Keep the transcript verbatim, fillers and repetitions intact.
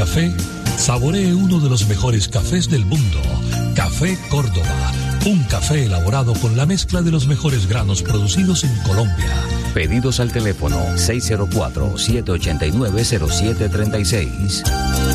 café, saboree uno de los mejores cafés del mundo. Café Córdoba, un café elaborado con la mezcla de los mejores granos producidos en Colombia. Pedidos al teléfono seis cero cuatro, siete ocho nueve, cero siete tres seis.